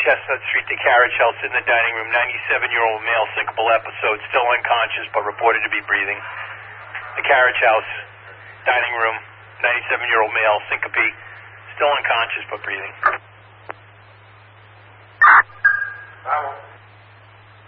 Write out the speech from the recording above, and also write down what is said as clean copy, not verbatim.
Chestnut Street, the Carriage House, in the dining room. 97-year-old male, syncopal episode, still unconscious but reported to be breathing. The Carriage House, dining room, 97-year-old male, syncope, still unconscious but breathing.